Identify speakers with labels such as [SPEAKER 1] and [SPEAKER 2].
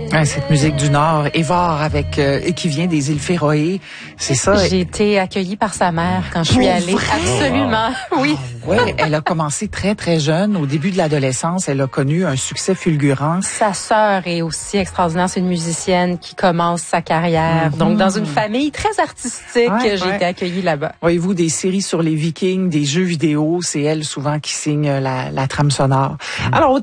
[SPEAKER 1] Ouais, cette musique du Nord, Évar qui vient des îles Féroé, c'est ça.
[SPEAKER 2] J'ai été accueillie par sa mère quand je suis allée.
[SPEAKER 1] Vrai?
[SPEAKER 2] Absolument, oui.
[SPEAKER 1] Ouais, elle a commencé très très jeune. Au début de l'adolescence, elle a connu un succès fulgurant.
[SPEAKER 2] Sa sœur est aussi extraordinaire. C'est une musicienne qui commence sa carrière. Donc, dans une famille très artistique, j'ai été accueillie là-bas.
[SPEAKER 1] Voyez-vous, des séries sur les Vikings, des jeux vidéo, c'est elle souvent qui signe la trame sonore. Alors,